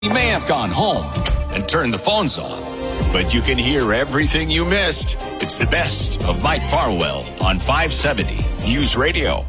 You may have gone home and turned the phones off, but you can hear everything you missed. It's the best of Mike Farwell on 570 News Radio.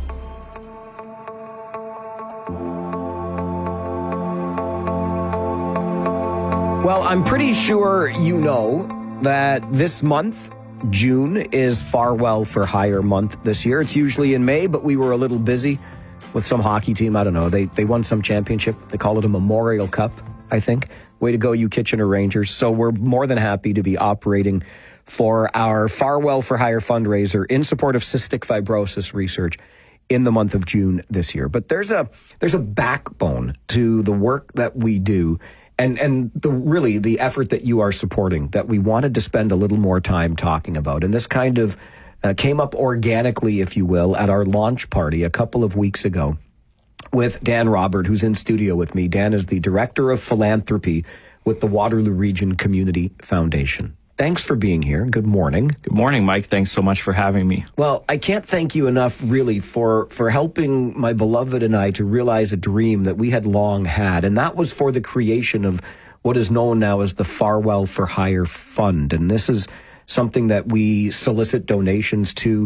Well, I'm pretty sure you know that this month, June, is Farwell for Hire month this year. It's usually in May, but we were a little busy with some hockey team. I don't know. They won some championship. They call it a Memorial Cup, I think. Way to go, you Kitchener Rangers. So we're more than happy to be operating for our Farwell for Hire fundraiser in support of cystic fibrosis research in the month of June this year. But there's a backbone to the work that we do and the effort that you are supporting that we wanted to spend a little more time talking about. And this kind of came up organically, if you will, at our launch party a couple of weeks ago with Dan Robert, who's in studio with me. Dan is the Director of Philanthropy with the Waterloo Region Community Foundation. Thanks for being here. Good morning. Good morning, Mike. Thanks so much for having me. Well, I can't thank you enough, really, for helping my beloved and I to realize a dream that we had long had, and that was for the creation of what is known now as the Farwell for Hire Fund. And this is something that we solicit donations to,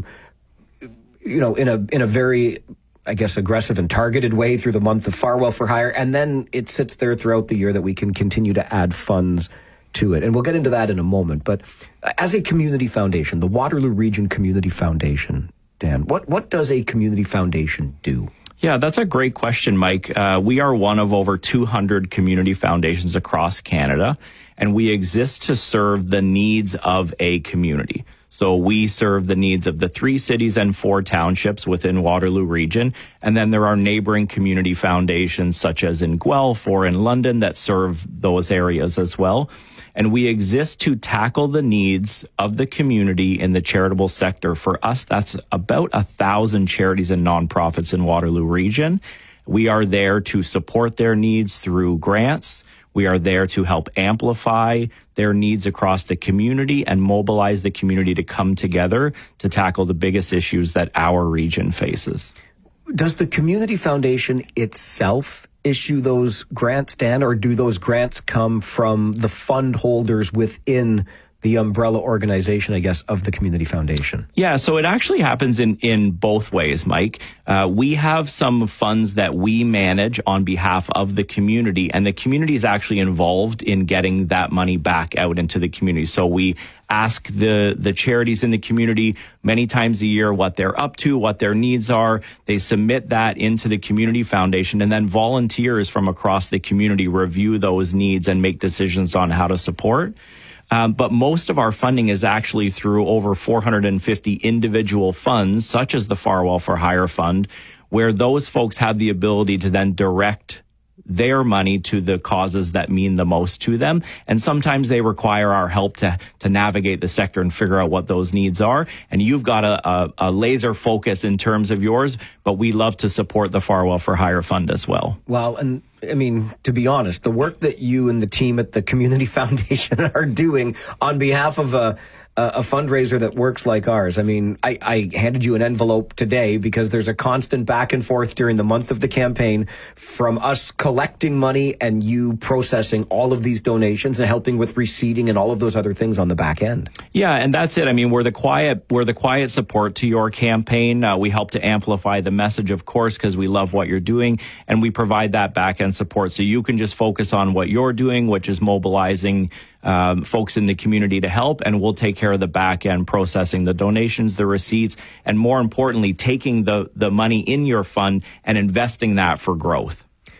you know, in a very, I guess, aggressive and targeted way through the month of Farwell for Hire, and then it sits there throughout the year that we can continue to add funds to it. And we'll get into that in a moment. But as a community foundation, the Waterloo Region Community Foundation, Dan, what does a community foundation do? Yeah, that's a great question, Mike. We are one of over 200 community foundations across Canada, and we exist to serve the needs of a community. So we serve the needs of the 3 cities and 4 townships within Waterloo Region. And then there are neighboring community foundations such as in Guelph or in London that serve those areas as well. And we exist to tackle the needs of the community in the charitable sector. For us, that's about 1,000 charities and nonprofits in Waterloo Region. We are there to support their needs through grants. We are there to help amplify their needs across the community and mobilize the community to come together to tackle the biggest issues that our region faces. Does the Community Foundation itself issue those grants, Dan, or do those grants come from the fund holders within the umbrella organization, I guess, of the Community Foundation? Yeah, so it actually happens in both ways, Mike. We have some funds that we manage on behalf of the community, and the community is actually involved in getting that money back out into the community. So we ask the charities in the community many times a year what they're up to, what their needs are. They submit that into the Community Foundation, and then volunteers from across the community review those needs and make decisions on how to support. But most of our funding is actually through over 450 individual funds, such as the Farwell for Hire Fund, where those folks have the ability to then direct their money to the causes that mean the most to them. And sometimes they require our help to navigate the sector and figure out what those needs are. And you've got a laser focus in terms of yours, but we love to support the Farwell for Hire Fund as well. Well, and I mean, to be honest, the work that you and the team at the Community Foundation are doing on behalf of a fundraiser that works like ours. I mean, I handed you an envelope today because there's a constant back and forth during the month of the campaign from us collecting money and you processing all of these donations and helping with receipting and all of those other things on the back end. Yeah, and that's it. I mean, we're the quiet support to your campaign. We help to amplify the message, of course, because we love what you're doing, and we provide that back end support so you can just focus on what you're doing, which is mobilizing folks in the community to help, and we'll take care of the back end, processing the donations, the receipts, and more importantly, taking the money in your fund and investing that for growth.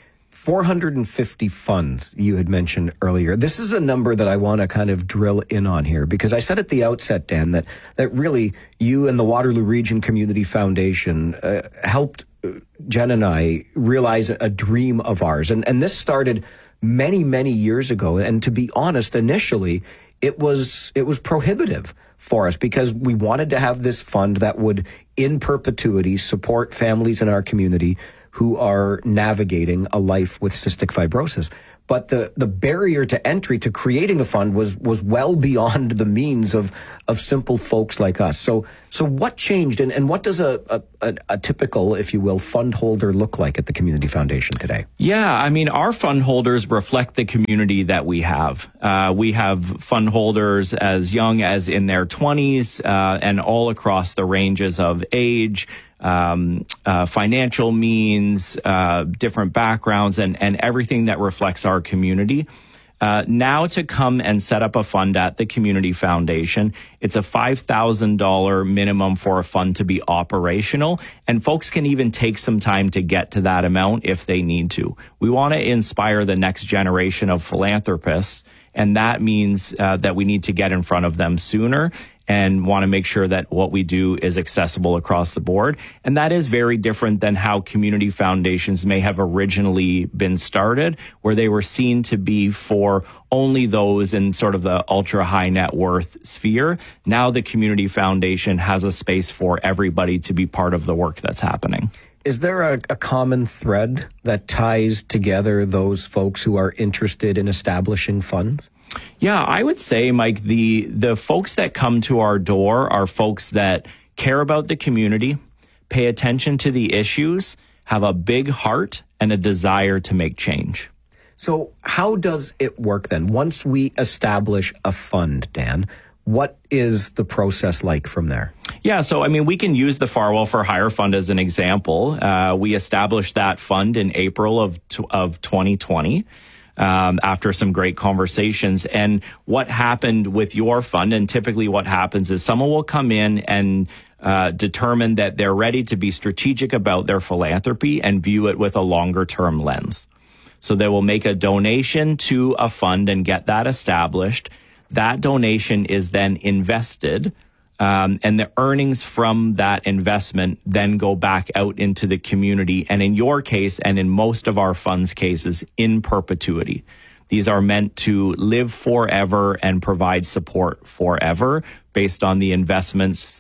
450 funds you had mentioned earlier. This is a number that I want to kind of drill in on here because I said at the outset, Dan, that really you and the Waterloo Region Community Foundation helped Jen and I realize a dream of ours. And this started many, many years ago. And to be honest, initially, it was prohibitive for us because we wanted to have this fund that would, in perpetuity, support families in our community who are navigating a life with cystic fibrosis. But the barrier to entry to creating a fund was well beyond the means of simple folks like us. So what changed, and what does a typical, if you will, fund holder look like at the Community Foundation today? Yeah, I mean, our fund holders reflect the community that we have. We have fund holders as young as in their 20s and all across the ranges of age, financial means, different backgrounds, and everything that reflects our community. Now to come and set up a fund at the Community Foundation, it's a $5,000 minimum for a fund to be operational, and folks can even take some time to get to that amount if they need to. We want to inspire the next generation of philanthropists, and that means that we need to get in front of them sooner and want to make sure that what we do is accessible across the board. And that is very different than how community foundations may have originally been started, where they were seen to be for only those in sort of the ultra high net worth sphere. Now the Community Foundation has a space for everybody to be part of the work that's happening. Is there a common thread that ties together those folks who are interested in establishing funds? Yeah, I would say, Mike, the folks that come to our door are folks that care about the community, pay attention to the issues, have a big heart, and a desire to make change. So how does it work then? Once we establish a fund, Dan, what is the process like from there? Yeah, so I mean, we can use the Farwell for Hire Fund as an example. We established that fund in April of 2020. After some great conversations. And what happened with your fund, and typically what happens is someone will come in and determine that they're ready to be strategic about their philanthropy and view it with a longer term lens. So they will make a donation to a fund and get that established. That donation is then invested. And the earnings from that investment then go back out into the community. And in your case, and in most of our funds' cases, in perpetuity. These are meant to live forever and provide support forever based on the investments,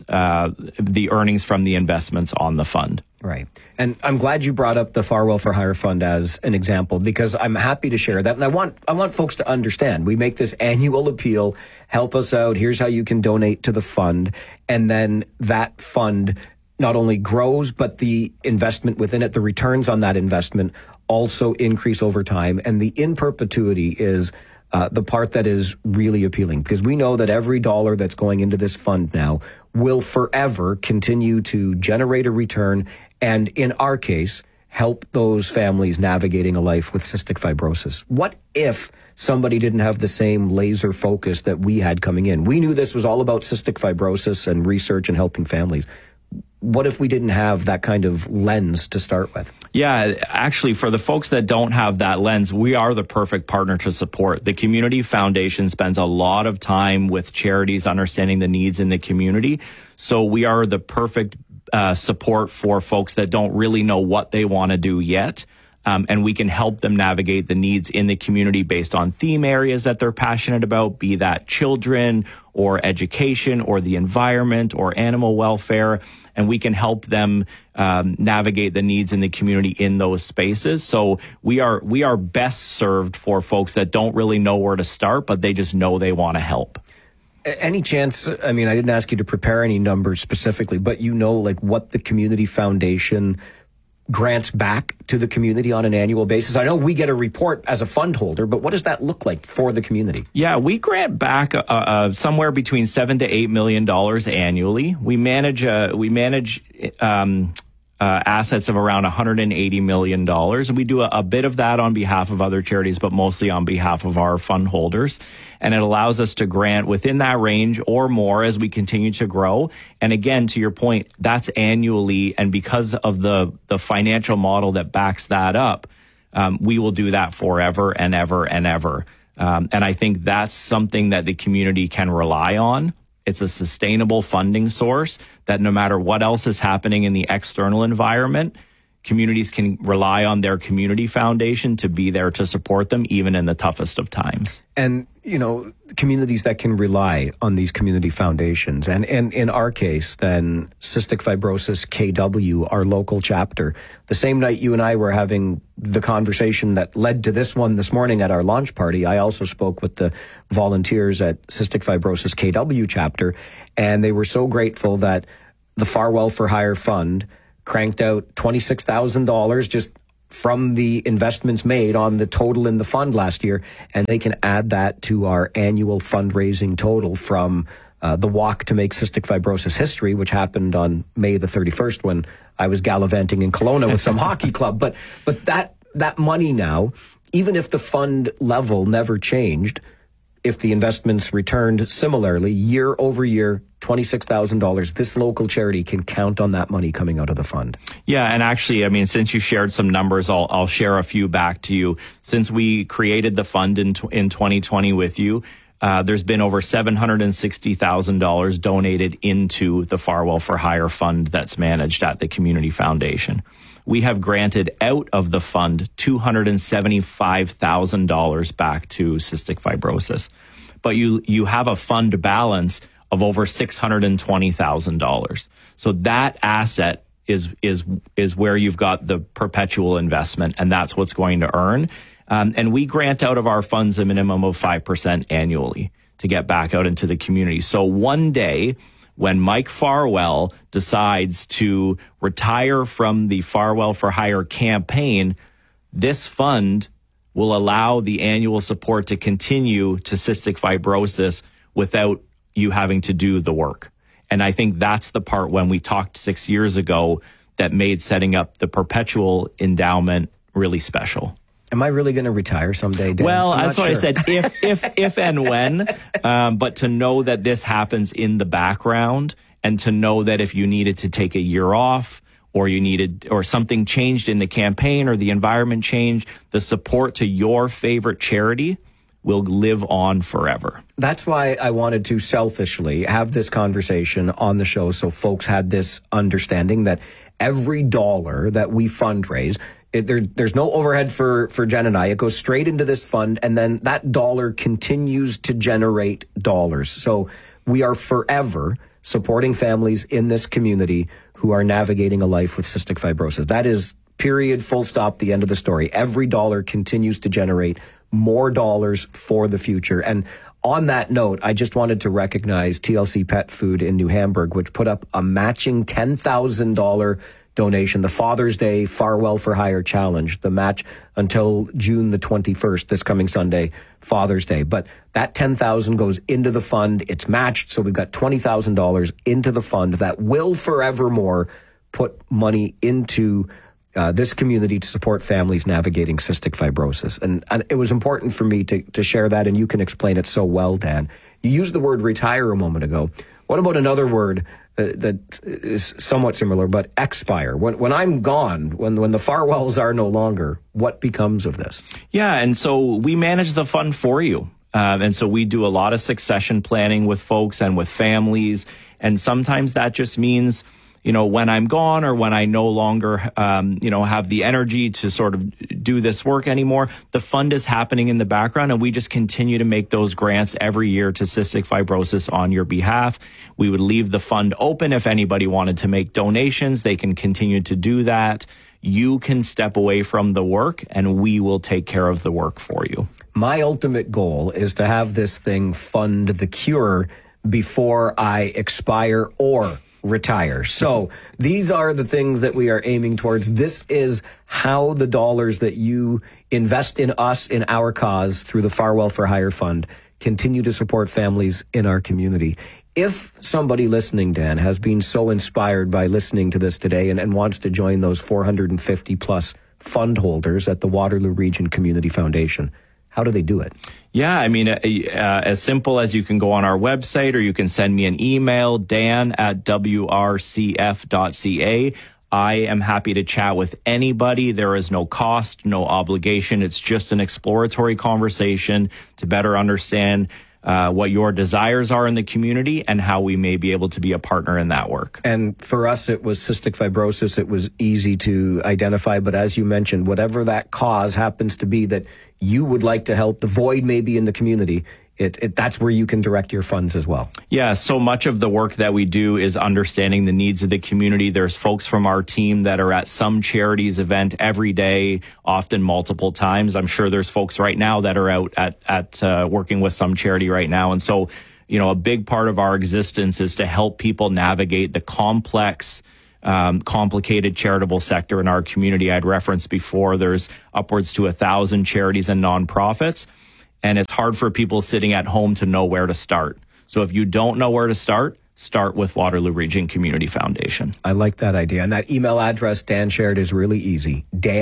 the earnings from the investments on the fund. Right. And I'm glad you brought up the Farwell for Hire Fund as an example, because I'm happy to share that. And I want folks to understand, we make this annual appeal, help us out, here's how you can donate to the fund. And then that fund not only grows, but the investment within it, the returns on that investment also increase over time. And the in perpetuity is the part that is really appealing, because we know that every dollar that's going into this fund now will forever continue to generate a return, and in our case, help those families navigating a life with cystic fibrosis. What if somebody didn't have the same laser focus that we had coming in? We knew this was all about cystic fibrosis and research and helping families. What if we didn't have that kind of lens to start with? Yeah, actually, for the folks that don't have that lens, we are the perfect partner to support. The Community Foundation spends a lot of time with charities understanding the needs in the community. So we are the perfect support for folks that don't really know what they want to do yet. And we can help them navigate the needs in the community based on theme areas that they're passionate about, be that children or education or the environment or animal welfare. And we can help them navigate the needs in the community in those spaces. So we are best served for folks that don't really know where to start, but they just know they want to help. Any chance, I mean, I didn't ask you to prepare any numbers specifically, but you know, like what the Community Foundation grants back to the community on an annual basis? I know we get a report as a fund holder, but what does that look like for the community? Yeah, we grant back somewhere between $7 to $8 million annually. We manage assets of around $180 million. And we do a bit of that on behalf of other charities, but mostly on behalf of our fund holders. And it allows us to grant within that range or more as we continue to grow. And again, to your point, that's annually. And because of the financial model that backs that up, we will do that forever and ever and ever. And I think that's something that the community can rely on. It's a sustainable funding source that no matter what else is happening in the external environment communities can rely on their community foundation to be there to support them, even in the toughest of times. And, you know, communities that can rely on these community foundations. And in our case, then, Cystic Fibrosis KW, our local chapter, the same night you and I were having the conversation that led to this one this morning at our launch party, I also spoke with the volunteers at Cystic Fibrosis KW chapter, and they were so grateful that the Farwell for Hire Fund cranked out $26,000 just from the investments made on the total in the fund last year, and they can add that to our annual fundraising total from the Walk to Make Cystic Fibrosis History, which happened on May the 31st when I was gallivanting in Kelowna with some hockey club. But that money now, even if the fund level never changed, if the investments returned similarly year over year, $26,000, this local charity can count on that money coming out of the fund. Yeah, and actually, I mean, since you shared some numbers, I'll share a few back to you. Since we created the fund in 2020 with you, there's been over $760,000 donated into the Farwell for Hire Fund that's managed at the Community Foundation. We have granted out of the fund $275,000 back to cystic fibrosis. But you have a fund balance of over $620,000. So that asset is where you've got the perpetual investment, and that's what's going to earn. And we grant out of our funds a minimum of 5% annually to get back out into the community. So one day, when Mike Farwell decides to retire from the Farwell for Hire campaign, this fund will allow the annual support to continue to cystic fibrosis without you having to do the work. And I think that's the part when we talked 6 years ago that made setting up the perpetual endowment really special. Am I really going to retire someday, Dan? Well, that's what I said, if and when. But to know that this happens in the background, and to know that if you needed to take a year off, or something changed in the campaign or the environment changed, the support to your favorite charity will live on forever. That's why I wanted to selfishly have this conversation on the show, so folks had this understanding that every dollar that we fundraise, there's no overhead for Jen and I. It goes straight into this fund, and then that dollar continues to generate dollars. So we are forever supporting families in this community who are navigating a life with cystic fibrosis. That is period, full stop, the end of the story. Every dollar continues to generate more dollars for the future. And on that note, I just wanted to recognize TLC Pet Food in New Hamburg, which put up a matching $10,000 donation, the Father's Day Farwell for Hire Challenge, the match until June the 21st, this coming Sunday, Father's Day. But that $10,000 goes into the fund. It's matched, so we've got $20,000 into the fund that will forevermore put money into this community to support families navigating cystic fibrosis. And it was important for me to share that, and you can explain it so well, Dan. You used the word retire a moment ago. What about another word that is somewhat similar, but expire? When I'm gone, when the Farwells are no longer, what becomes of this? Yeah, and so we manage the fund for you. And so we do a lot of succession planning with folks and with families. And sometimes that just means, when I'm gone or when I no longer, have the energy to sort of do this work anymore, the fund is happening in the background, and we just continue to make those grants every year to cystic fibrosis on your behalf. We would leave the fund open if anybody wanted to make donations. They can continue to do that. You can step away from the work, and we will take care of the work for you. My ultimate goal is to have this thing fund the cure before I expire or retire. So these are the things that we are aiming towards. This is how the dollars that you invest in us, in our cause, through the Farwell for Hire Fund, continue to support families in our community. If somebody listening, Dan, has been so inspired by listening to this today and wants to join those 450 plus fund holders at the Waterloo Region Community Foundation, how do they do it? Yeah, I mean, as simple as you can go on our website, or you can send me an email, dan@wrcf.ca. I am happy to chat with anybody. There is no cost, no obligation. It's just an exploratory conversation to better understand what your desires are in the community and how we may be able to be a partner in that work. And for us, it was cystic fibrosis. It was easy to identify. But as you mentioned, whatever that cause happens to be that you would like to help, the void may be in the community. That's where you can direct your funds as well. Yeah, so much of the work that we do is understanding the needs of the community. There's folks from our team that are at some charities event every day, often multiple times. I'm sure there's folks right now that are out at working with some charity right now. And so, a big part of our existence is to help people navigate the complex, complicated charitable sector in our community. I'd referenced before, there's upwards to 1,000 charities and nonprofits. And it's hard for people sitting at home to know where to start. So if you don't know where to start with Waterloo Region Community Foundation. I like that idea. And that email address Dan shared is really easy.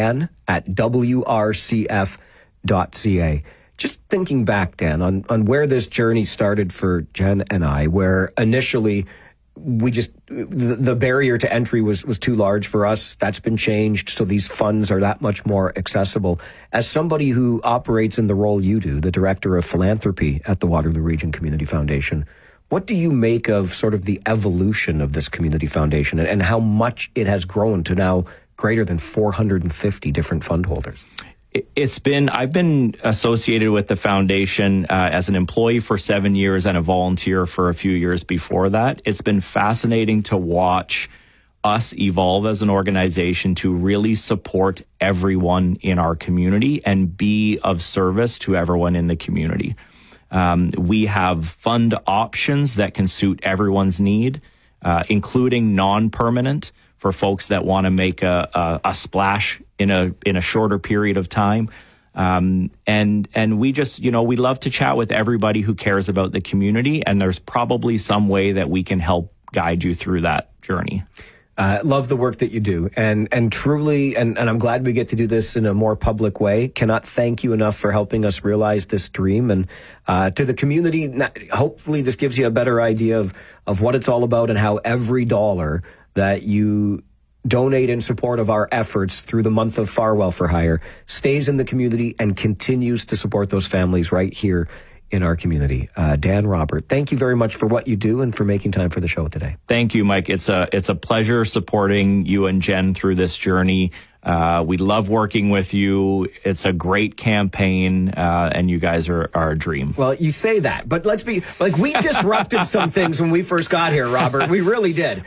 Dan@wrcf.ca. Just thinking back, Dan, on where this journey started for Jen and I, where initially the barrier to entry was too large for us. That's been changed, so these funds are that much more accessible. As somebody who operates in the role you do, the Director of Philanthropy at the Waterloo Region Community Foundation, what do you make of sort of the evolution of this community foundation and how much it has grown to now greater than 450 different fund holders? I've been associated with the foundation as an employee for 7 years and a volunteer for a few years before that. It's been fascinating to watch us evolve as an organization to really support everyone in our community and be of service to everyone in the community. We have fund options that can suit everyone's need, including non-permanent for folks that want to make a splash in a shorter period of time. And we just, we love to chat with everybody who cares about the community, and there's probably some way that we can help guide you through that journey. Love the work that you do, and truly, and I'm glad we get to do this in a more public way. Cannot thank you enough for helping us realize this dream, and to the community, hopefully this gives you a better idea of what it's all about and how every dollar that you donate in support of our efforts through the month of Farwell for Hire stays in the community and continues to support those families right here in our community. Dan Robert, thank you very much for what you do and for making time for the show today. Thank you, Mike. It's a pleasure supporting you and Jen through this journey. We love working with you. It's a great campaign, and you guys are a dream. Well, you say that, but let's be like, we disrupted some things when we first got here, Robert. We really did.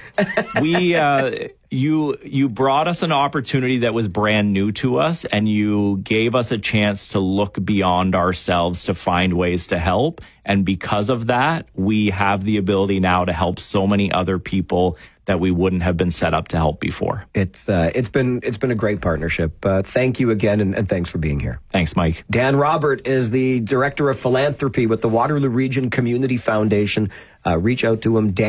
You brought us an opportunity that was brand new to us, and you gave us a chance to look beyond ourselves to find ways to help. And because of that, we have the ability now to help so many other people that we wouldn't have been set up to help before. It's been a great partnership. Thank you again, and thanks for being here. Thanks, Mike. Dan Robert is the Director of Philanthropy with the Waterloo Region Community Foundation. Reach out to him,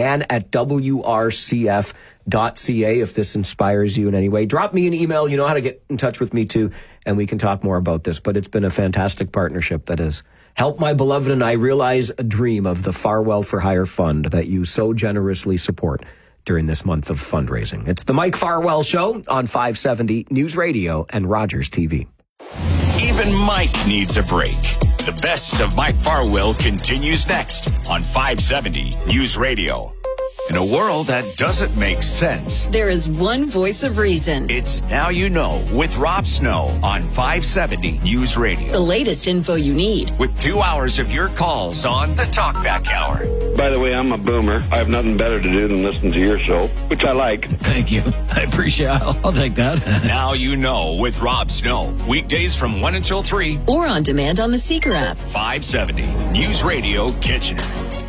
Dan@wrcf.ca, if this inspires you in any way. Drop me an email. You know how to get in touch with me too, and we can talk more about this. But it's been a fantastic partnership that has helped my beloved and I realize a dream of the Farwell for Hire Fund that you so generously support during this month of fundraising. It's the Mike Farwell Show on 570 News Radio and Rogers TV. Even Mike needs a break. The best of Mike Farwell continues next on 570 News Radio. In a world that doesn't make sense, there is one voice of reason. It's Now You Know with Rob Snow on 570 News Radio. The latest info you need. With 2 hours of your calls on the Talkback Hour. By the way, I'm a boomer. I have nothing better to do than listen to your show, which I like. Thank you. I appreciate it. I'll take that. Now You Know with Rob Snow. Weekdays from 1 until 3. Or on demand on the Seeker app. 570 News Radio Kitchener.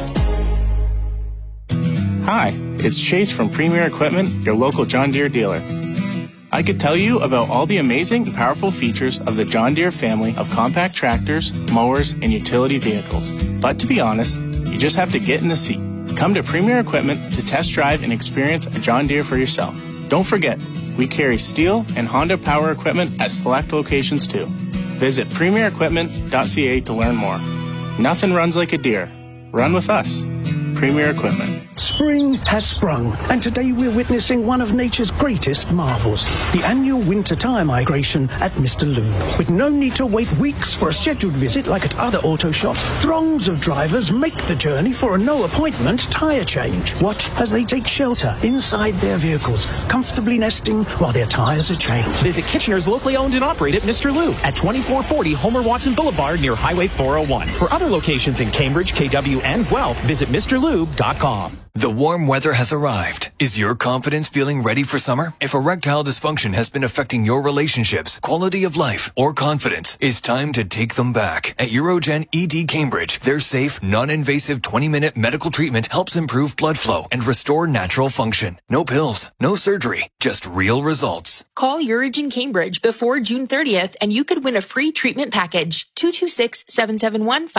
Hi, it's Chase from Premier Equipment, your local John Deere dealer. I could tell you about all the amazing and powerful features of the John Deere family of compact tractors, mowers, and utility vehicles. But to be honest, you just have to get in the seat. Come to Premier Equipment to test drive and experience a John Deere for yourself. Don't forget, we carry Steel and Honda power equipment at select locations too. Visit premierequipment.ca to learn more. Nothing runs like a Deere. Run with us. Premier Equipment. Spring has sprung, and today we're witnessing one of nature's greatest marvels, the annual winter tyre migration at Mr. Lube. With no need to wait weeks for a scheduled visit like at other auto shops, throngs of drivers make the journey for a no-appointment tyre change. Watch as they take shelter inside their vehicles, comfortably nesting while their tyres are changed. Visit Kitchener's locally owned and operated Mr. Lube at 2440 Homer Watson Boulevard near Highway 401. For other locations in Cambridge, KW, and Guelph, visit MrLube.com. The warm weather has arrived. Is your confidence feeling ready for summer? If erectile dysfunction has been affecting your relationships, quality of life, or confidence, it's time to take them back. At Urogen ED Cambridge, their safe, non-invasive 20-minute medical treatment helps improve blood flow and restore natural function. No pills, no surgery, just real results. Call Urogen Cambridge before June 30th and you could win a free treatment package. 226-771-5